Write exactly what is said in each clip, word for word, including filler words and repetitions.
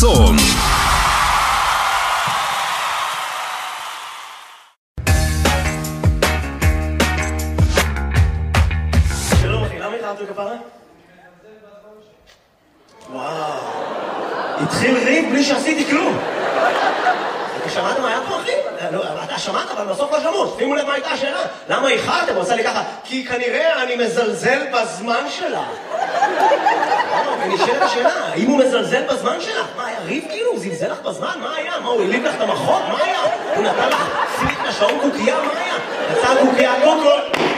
חסון. שלום אחי, למה התארת כפרה? וואו, התחיל ריב בלי שעשיתי כלום. אתה שמעת מה היה פה אחי? אתה שמעת אבל בסוף לא שמות. שימו לב מה הייתה השאלה. למה איחרתם? הוא עושה לי ככה, כי כנראה אני מזלזל בזמן שלה. ונשאלת השאלה, האם הוא מזלזל בזמן שלך? מה, היה ריב כאילו? הוא זלזל לך בזמן? מה היה? מה, הוא הליב לך את המחוק? מה היה? הוא נתן לך פליק לשעון קוקייה? מה היה? יצא קוקייה קוקו.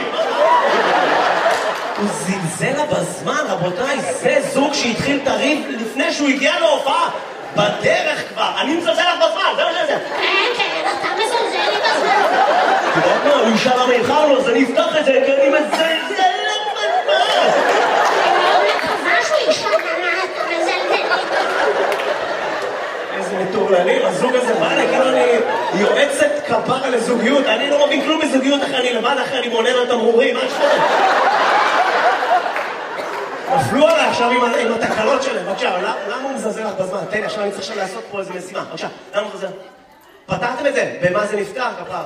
הוא זלזל לה בזמן, רבותיי, זה זוג שהתחיל את הריב לפני שהוא הגיע להופעה. בדרך כבר, אני מזלזל לך בזמן, זה מה שזה. כן, כן, אתה מזלזל לי בזמן. אתה יודעת מה, הוא ישאל למה איחרנו, אז אני אפתח את זה, כי אני מזלזל לך בזמן. אני מאוד מקווה שהוא ישאל למה אתה מזלזל לי בזמן. איזה מטורללים, הזוג הזה בא לי, כאילו אני יועצת כפרה לזוגיות, אני לא מבין כלום בזוגיות אחרי אני לבד, אחרי אני מונן על תמרורים, מה יש לך? נפלו עליי עכשיו עם, עם התקלות שלהם, בבקשה, למה הוא מזלזל לך בזמן? תן לי, עכשיו אני צריך עכשיו לעשות פה איזה משימה, בבקשה, למה הוא מזלזל? פתרתם את זה? במה זה נפתר, כפרה?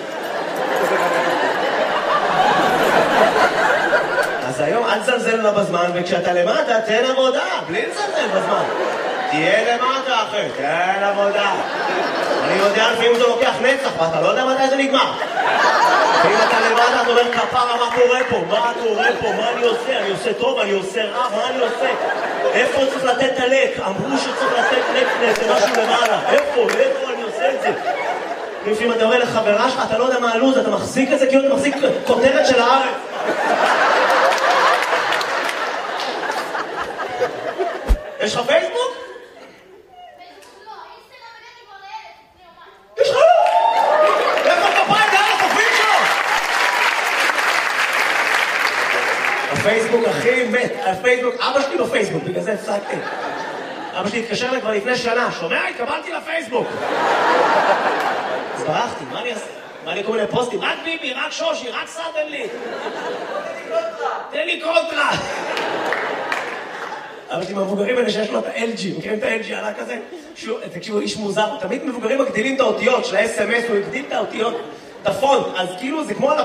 אז היום אל תזלזל לה בזמן, וכשאתה למטה, תן עבודה, בלי לזלזל בזמן. תהיה למטה, אחי, תן עבודה. אני יודע לפעמים זה לוקח נצח, ואתה לא יודע מתי זה נגמר. ואם אתה למטה, אתה אומר, כפרה, מה קורה פה? מה קורה פה? מה אני עושה? אני עושה טוב, אני עושה רע, מה אני עושה? איפה צריך לתת את הלק? אמרו שצריך לתת לק למשהו למעלה. איפה? איפה אני עושה את זה? לפעמים אתה אומר לחברה שלך, אתה לא יודע מה הלוז, אתה מחזיק את זה כאילו אתה מחזיק כותרת של הארץ. יש לך פייסבוק? יש לך? איפה כפיים? זה על החופים שלו! הפייסבוק הכי מת, הפייסבוק, אבא שלי בפייסבוק, בגלל זה הפסקתי. אבא שלי התקשר לי כבר לפני שנה, שומע? התקבלתי לפייסבוק. אז ברחתי, מה אני אעשה? מה לי כל מיני פוסטים? רק ביבי, רק שושי, רק סרטן לי. תן לי קונטרה. אבל עם המבוגרים האלה שיש לו את ה-אל ג'י, מכירים את ה-אל ג'י עלה כזה? תקשיבו, איש מוזר, תמיד מבוגרים מגדילים את האותיות של ה-אס אם אס, הוא הגדיל את האותיות, את הפונט, אז כאילו זה כמו על